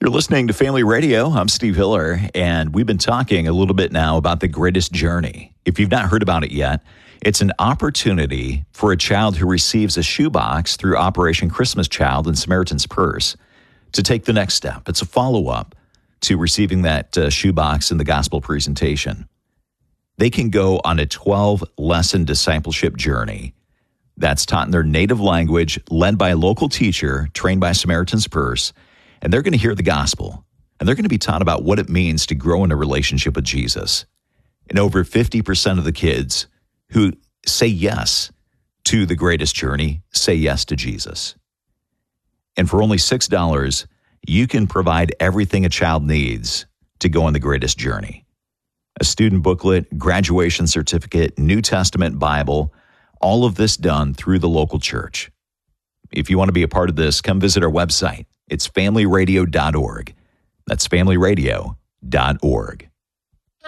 You're listening to Family Radio. I'm Steve Hiller, and we've been talking a little bit now about the Greatest Journey. If you've not heard about it yet, it's an opportunity for a child who receives a shoebox through Operation Christmas Child and Samaritan's Purse to take the next step. It's a follow-up to receiving that shoebox in the gospel presentation. They can go on a 12-lesson discipleship journey that's taught in their native language, led by a local teacher, trained by Samaritan's Purse, and they're going to hear the gospel, and they're going to be taught about what it means to grow in a relationship with Jesus. And over 50% of the kids who say yes to the Greatest Journey say yes to Jesus. And for only $6, you can provide everything a child needs to go on the Greatest Journey. A student booklet, graduation certificate, New Testament Bible, all of this done through the local church. If you want to be a part of this, come visit our website. It's familyradio.org. That's familyradio.org.